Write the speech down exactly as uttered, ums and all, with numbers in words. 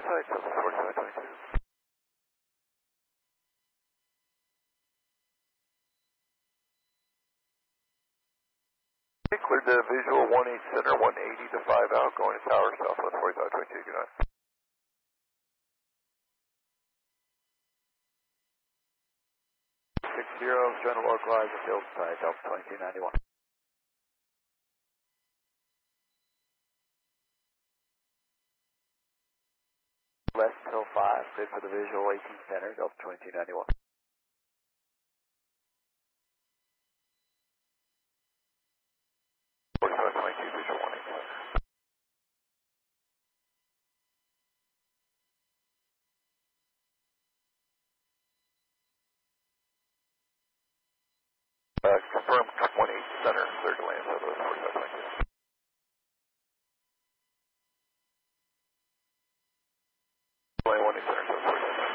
side, Delta forty-five twenty-two. Cleared to visual one eight center, one eighty to five out, going to tower, southwest forty-five twenty-two, good night. six zero, trying to localize the field side, Delta twenty-two ninety-one. Left till five, good for the visual eighteen center, Delta twenty-two ninety-one.